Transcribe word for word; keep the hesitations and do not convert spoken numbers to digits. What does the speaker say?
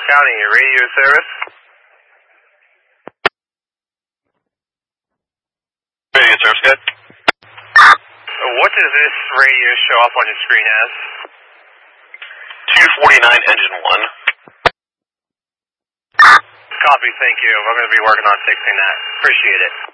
County, radio service. Radio service, good. What does this radio show up on your screen as? two forty-nine, engine one. Copy, thank you. We're going to be working on fixing that. Appreciate it.